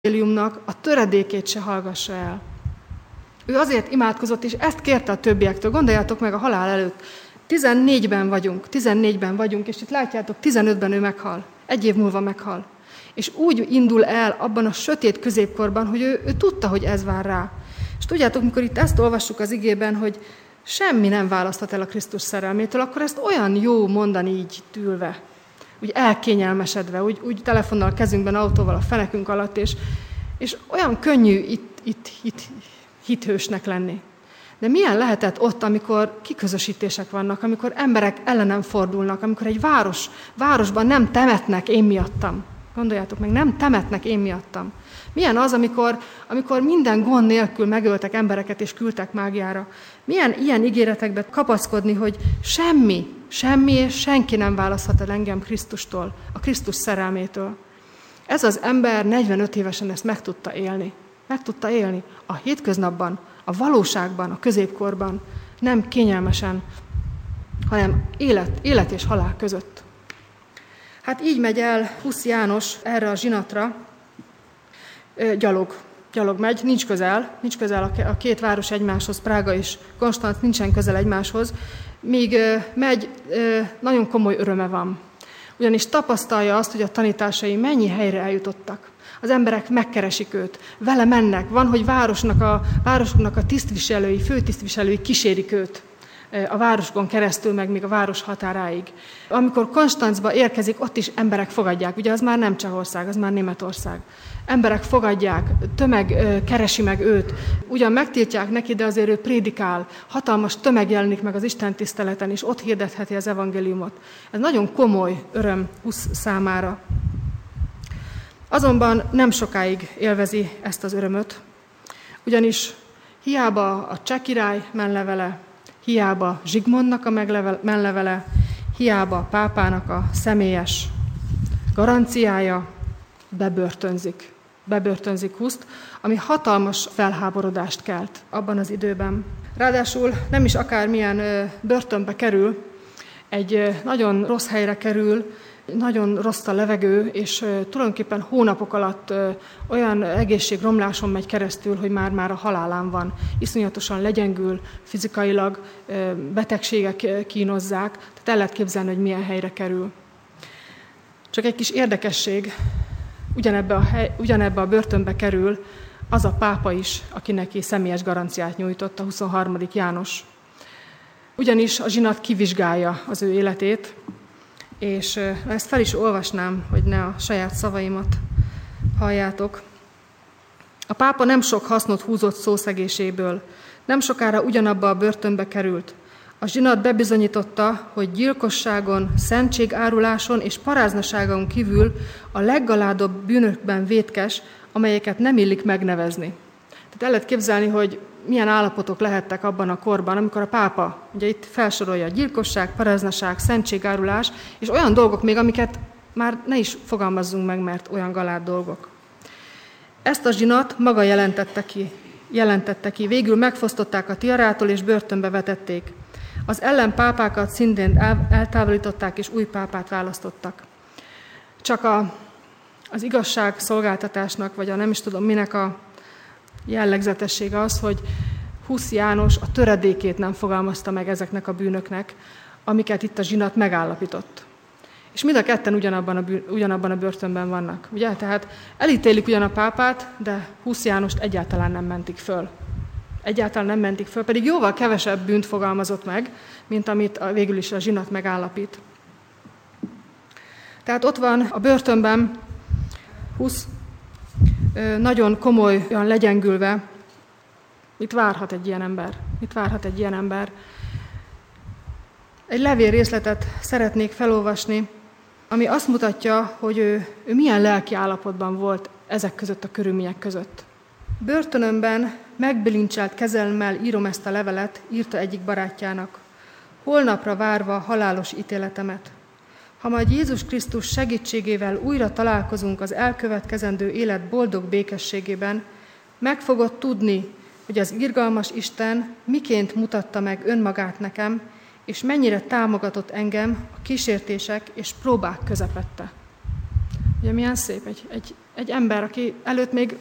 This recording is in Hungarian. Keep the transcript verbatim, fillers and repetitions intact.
evangéliumnak a töredékét se hallgassa el. Ő azért imádkozott, és ezt kérte a többiektől. Gondoljátok meg a halál előtt. tizennégyben vagyunk, tizennégyben vagyunk, és itt látjátok, tizenötben ő meghal. Egy év múlva meghal. És úgy indul el abban a sötét középkorban, hogy ő, ő tudta, hogy ez vár rá. És tudjátok, mikor itt ezt olvassuk az igében, hogy semmi nem választhat el a Krisztus szerelmétől, akkor ezt olyan jó mondani így ülve, úgy elkényelmesedve, úgy, úgy telefonnal a kezünkben, autóval a fenekünk alatt, és, és olyan könnyű itt, itt, itt hithősnek lenni. De milyen lehetett ott, amikor kiközösítések vannak, amikor emberek ellenem fordulnak, amikor egy város, városban nem temetnek én miattam. Gondoljátok meg, nem temetnek én miattam. Milyen az, amikor, amikor minden gond nélkül megöltek embereket és küldtek mágiára. Milyen ilyen ígéretekbe kapaszkodni, hogy semmi, semmi és senki nem választhat el engem Krisztustól, a Krisztus szerelmétől. Ez az ember negyvenöt évesen ezt meg tudta élni. Meg tudta élni a hétköznapban, a valóságban, a középkorban, nem kényelmesen, hanem élet, élet és halál között. Hát így megy el Husz János erre a zsinatra, gyalog, gyalog megy, nincs közel, nincs közel a két város egymáshoz, Prága és Konstanz nincsen közel egymáshoz, míg megy, nagyon komoly öröme van. Ugyanis tapasztalja azt, hogy a tanításai mennyi helyre eljutottak. Az emberek megkeresik őt, vele mennek. Van, hogy városnak a, városoknak a tisztviselői, főtisztviselői kísérik őt a városokon keresztül, meg még a város határáig. Amikor Konstanzba érkezik, ott is emberek fogadják. Ugye az már nem Csehország, az már Németország. Emberek fogadják, tömeg keresi meg őt. Ugyan megtiltják neki, de azért ő prédikál. Hatalmas tömeg jelenik meg az Isten tiszteleten, és ott hirdetheti az evangéliumot. Ez nagyon komoly öröm Husz számára. Azonban nem sokáig élvezi ezt az örömöt, ugyanis hiába a cseh király menlevele, hiába Zsigmondnak a menlevele, hiába a pápának a személyes garanciája, bebörtönzik. Bebörtönzik Huszt, ami hatalmas felháborodást kelt abban az időben. Ráadásul nem is akármilyen börtönbe kerül, egy nagyon rossz helyre kerül, nagyon rossz a levegő, és tulajdonképpen hónapok alatt olyan egészségromláson megy keresztül, hogy már-már a halálán van. Iszonyatosan legyengül, fizikailag betegségek kínozzák, tehát el lehet képzelni, hogy milyen helyre kerül. Csak egy kis érdekesség, ugyanebbe a, hely, ugyanebbe a börtönbe kerül az a pápa is, aki neki személyes garanciát nyújtott, a huszonharmadik János. Ugyanis a zsinat kivizsgálja az ő életét, és ezt fel is olvasnám, hogy ne a saját szavaimat halljátok. A pápa nem sok hasznot húzott szószegéséből, nem sokára ugyanabba a börtönbe került. A zsinat bebizonyította, hogy gyilkosságon, szentségáruláson és paráznaságon kívül a leggaládabb bűnökben vétkes, amelyeket nem illik megnevezni. Tehát el lehet képzelni, hogy milyen állapotok lehettek abban a korban, amikor a pápa, ugye itt felsorolja a gyilkosság, paráznaság, szentségárulás, és olyan dolgok még, amiket már ne is fogalmazzunk meg, mert olyan galád dolgok. Ezt a zsinat maga jelentette ki, jelentette ki. Végül megfosztották a tiarától, és börtönbe vetették. Az ellenpápákat szintén eltávolították, és új pápát választottak. Csak a, az igazságszolgáltatásnak, vagy a nem is tudom minek a jellegzetessége az, hogy Husz János a töredékét nem fogalmazta meg ezeknek a bűnöknek, amiket itt a zsinat megállapított. És mind a ketten ugyanabban a, bűn, ugyanabban a börtönben vannak. Ugye? Tehát elítélik ugyan a pápát, de Husz Jánost egyáltalán nem mentik föl. Egyáltalán nem mentik föl, pedig jóval kevesebb bűnt fogalmazott meg, mint amit a, végül is a zsinat megállapít. Tehát ott van a börtönben Husz, nagyon komolyan legyengülve, mit várhat egy ilyen ember? Mit várhat egy ilyen ember? Egy levél részletet szeretnék felolvasni, ami azt mutatja, hogy ő, ő milyen lelki állapotban volt ezek között a körülmények között. Börtönömben megbilincselt kezemmel írom ezt a levelet, írta egyik barátjának, holnapra várva halálos ítéletemet. Ha majd Jézus Krisztus segítségével újra találkozunk az elkövetkezendő élet boldog békességében, meg fogod tudni, hogy az irgalmas Isten miként mutatta meg önmagát nekem, és mennyire támogatott engem a kísértések és próbák közepette. Ugye milyen szép egy, egy, egy ember, aki előtt még